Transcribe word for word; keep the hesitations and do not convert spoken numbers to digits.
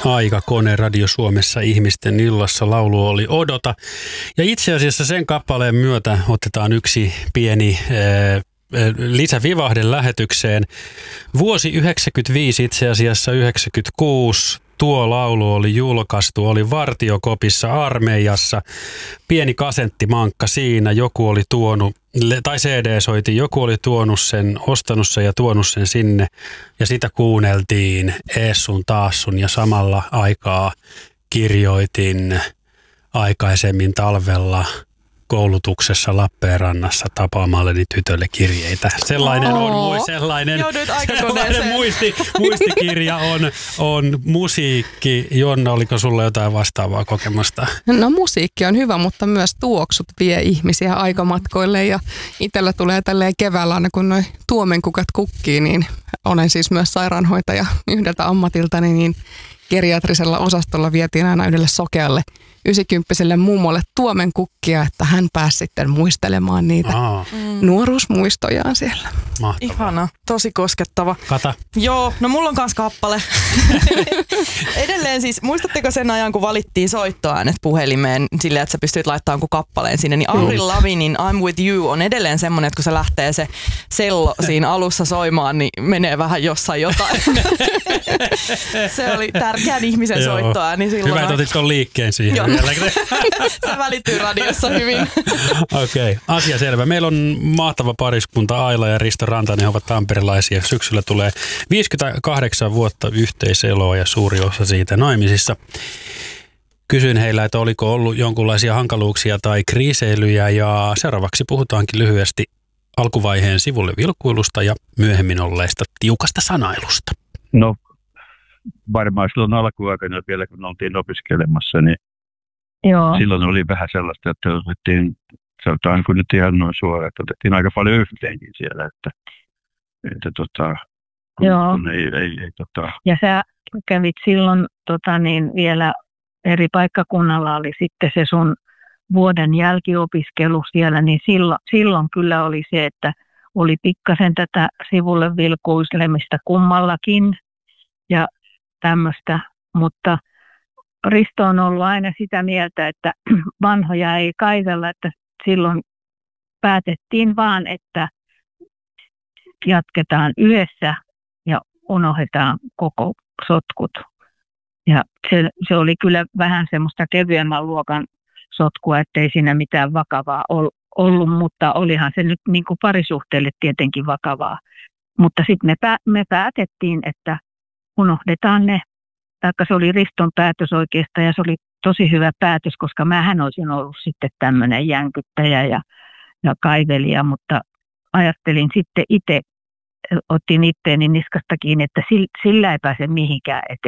Aikakone Radio Suomessa ihmisten illassa. Laulu oli Odota. Ja itse asiassa sen kappaleen myötä otetaan yksi pieni Ee, lisävivahde lähetykseen. Vuosi yhdeksänkymmentäviisi, itse asiassa yhdeksänkymmentäkuusi, tuo laulu oli julkaistu, oli vartiokopissa armeijassa. Pieni kasenttimankka siinä, joku oli tuonut, tai C D-soitin, joku oli tuonut sen, ostanut sen ja tuonut sen sinne. Ja sitä kuunneltiin ees sun taas sun ja samalla aikaa kirjoitin aikaisemmin talvella koulutuksessa Lappeenrannassa tapaamalleni tytölle kirjeitä. Sellainen on mui, sellainen, sellainen muisti, muistikirja on, on musiikki. Jonna, oliko sulla jotain vastaavaa kokemusta? No musiikki on hyvä, mutta myös tuoksut vie ihmisiä aikamatkoille ja itsellä tulee tälleen keväällä aina kun noi tuomenkukat kukkii, niin olen siis myös sairaanhoitaja yhdeltä ammatiltani, niin geriatrisella osastolla vietiin aina yhdelle sokealle ysikymppiselle mummolle tuomenkukkia, että hän pääsi sitten muistelemaan niitä Aa. nuoruusmuistojaan siellä. Mahtavaa. Ihana, tosi koskettava. Kata. Joo, no mulla on kans kappale. Edelleen siis, muistatteko sen ajan, kun valittiin soittoäänet puhelimeen silleen, että sä pystyt laittamaan kun kappaleen sinne, niin Avril Lavinin I'm With You on edelleen semmonen, että kun se lähtee se sello siinä alussa soimaan, niin menee vähän jossain jotain. Se oli tärkeän ihmisen soittoääni silloin. Hyvä, että otit ton liikkeen siihen. Se välittyy radiossa hyvin. Okei, okay. Asia selvä. Meillä on mahtava pariskunta Aila ja Risto Rantanen, he ovat tamperelaisia. Syksyllä tulee viisikymmentäkahdeksan vuotta yhteiseloa ja suuri osa siitä naimisissa. Kysyin heillä, että oliko ollut jonkinlaisia hankaluuksia tai kriiseilyjä ja seuraavaksi puhutaankin lyhyesti alkuvaiheen sivulle vilkuilusta ja myöhemmin olleesta tiukasta sanailusta. No varmaan silloin alkuaikana vielä kun oltiin opiskelemassa, niin Joo. silloin oli vähän sellaista, että otettiin, sanotaan kun nyt ihan noin suoraan, että otettiin aika paljon yhteenkin siellä, että, että tota, kun, Joo. kun ei, ei, ei tota... Ja sä kävit silloin tota, niin vielä eri paikkakunnalla oli sitten se sun vuoden jälkiopiskelu siellä, niin silloin, silloin kyllä oli se, että oli pikkasen tätä sivulle vilkuilemista kummallakin ja tämmöistä, mutta Risto on ollut aina sitä mieltä, että vanhoja ei kaivella, että silloin päätettiin vaan, että jatketaan yhdessä ja unohdetaan koko sotkut. Ja se, se oli kyllä vähän semmoista kevyemmän luokan sotkua, ettei siinä mitään vakavaa ollut, mutta olihan se nyt niin kuin parisuhteelle tietenkin vakavaa. Mutta sitten me, pä, me päätettiin, että unohdetaan ne. Taikka se oli Riston päätös oikeastaan ja se oli tosi hyvä päätös, koska mähän olisin ollut sitten tämmöinen jänkyttäjä ja, ja kaivelija, mutta ajattelin sitten itse, otin itteeni niskasta kiinni, että sillä ei pääse mihinkään, että